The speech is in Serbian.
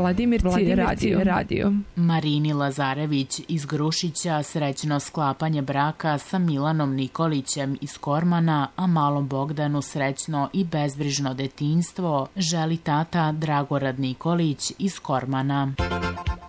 Vladimirci radio. Marini Lazarević iz Grušića srećno sklapanje braka sa Milanom Nikolićem iz Kormana, a malom Bogdanu srećno i bezbrižno detinjstvo želi tata Dragorad Nikolić iz Kormana.